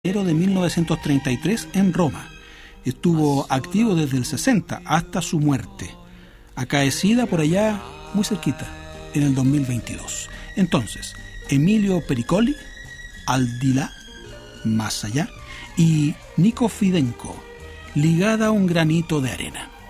de 1933 en Roma. Estuvo activo desde el 60 hasta su muerte, acaecida por allá muy cerquita, en el 2022. Entonces, Emilio Pericoli, Aldilá, Más allá, y Nico Fidenco, Ligada a un granito de arena.